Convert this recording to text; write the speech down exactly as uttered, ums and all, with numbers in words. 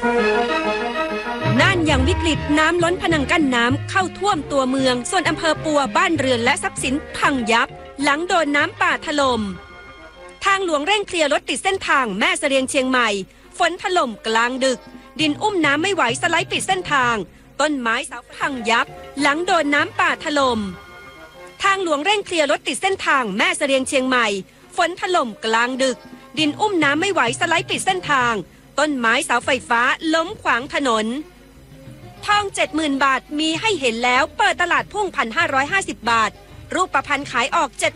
น่านยังวิกฤตน้ำล้นพนังกั้นน้ำเข้าท่วมตัวเมืองส่วนอำเภอปัวบ้านเรือนและทรัพย์สินพังยับหลังโดนน้ำป่าถล่มทางหลวงเร่งเคลียร์รถติดเส้นทางแม่เสรียงเชียงใหม่ฝนถล่มกลางดึกดินอุ้มน้ำไม่ไหวสไลด์ปิดเส้นทางต้นไม้เสาพังยับหลังโดนน้ำป่าถล่มทางหลวงเร่งเคลียร์รถติดเส้นทางแม่เสรียงเชียงใหม่ฝนถล่มกลางดึกดินอุ้มน้ำไม่ไหวสไลด์ปิดเส้นทางต้นไม้เสาไฟฟ้าล้มขวางถนนทอง เจ็ดหมื่น บาทมีให้เห็นแล้วเปิดตลาดพุ่ง หนึ่งพันห้าร้อยห้าสิบ บาทรูปประพันธ์ขายออก